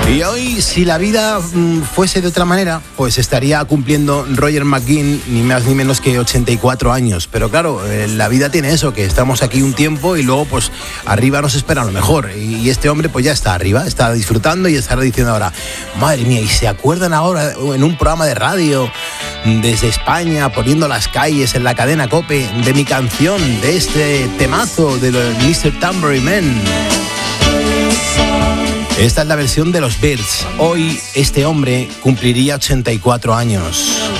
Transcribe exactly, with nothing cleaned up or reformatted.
Y hoy, si la vida mmm, fuese de otra manera, pues estaría cumpliendo Roger McGuinn ni más ni menos que ochenta y cuatro años. Pero claro, eh, la vida tiene eso, que estamos aquí un tiempo y luego pues arriba nos espera lo mejor. Y, y este hombre pues ya está arriba, está disfrutando y estará diciendo ahora, madre mía, y se acuerdan ahora en un programa de radio desde España, poniendo las calles en la cadena COPE, de mi canción, de este temazo de mister Tambourine Man. Esta es la versión de los Byrds. Hoy este hombre cumpliría ochenta y cuatro años.